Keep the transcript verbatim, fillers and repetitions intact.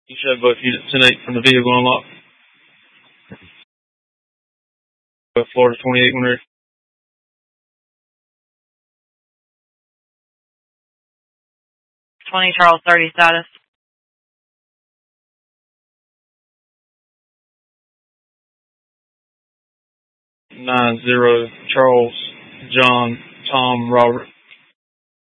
You should have both units ten eight from the vehicle unlocked. Florida twenty-eight when ready. twenty Charles thirty status. nine zero Charles John Tom Robert.